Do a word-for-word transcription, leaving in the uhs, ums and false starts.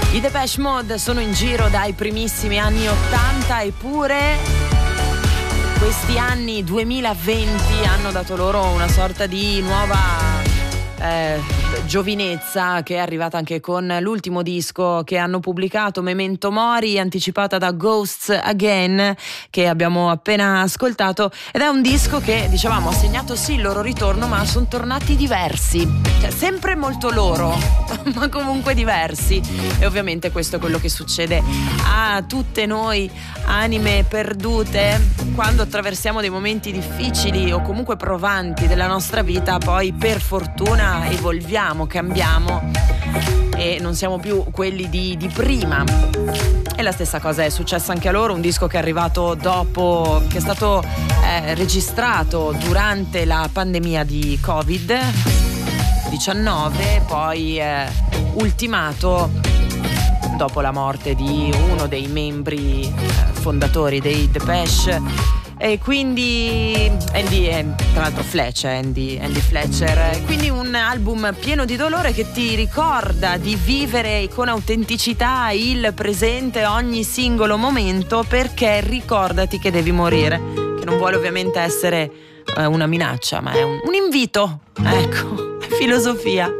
I Depeche Mode sono in giro dai primissimi anni ottanta, eppure questi anni duemilaventi hanno dato loro una sorta di nuova eh, giovinezza, che è arrivata anche con l'ultimo disco che hanno pubblicato, Memento Mori, anticipata da Ghosts Again, che abbiamo appena ascoltato, ed è un disco che, dicevamo, ha segnato sì il loro ritorno, ma sono tornati diversi, cioè sempre molto loro ma comunque diversi. E ovviamente questo è quello che succede a tutte noi anime perdute quando attraversiamo dei momenti difficili o comunque provanti della nostra vita. Poi per fortuna evolviamo, cambiamo e non siamo più quelli di, di prima. E la stessa cosa è successa anche a loro, un disco che è arrivato dopo, che è stato eh, registrato durante la pandemia di covid diciannove, poi eh, ultimato dopo la morte di uno dei membri eh, fondatori dei Depeche. E quindi Andy, eh, tra l'altro Fletcher, Andy, Andy Fletcher, quindi un album pieno di dolore che ti ricorda di vivere con autenticità il presente, ogni singolo momento, perché ricordati che devi morire, che non vuole ovviamente essere eh, una minaccia, ma è un, un invito, ecco, filosofia.